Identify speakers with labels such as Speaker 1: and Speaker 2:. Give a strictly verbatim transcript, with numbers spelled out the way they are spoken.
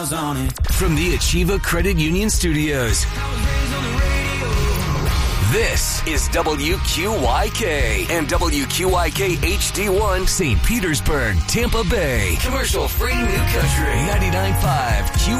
Speaker 1: miles on it.
Speaker 2: From the Achieva Credit Union Studios, this is W Q Y K and W Q Y K H D one Saint Petersburg, Tampa Bay. Commercial free New Country ninety-nine point five Q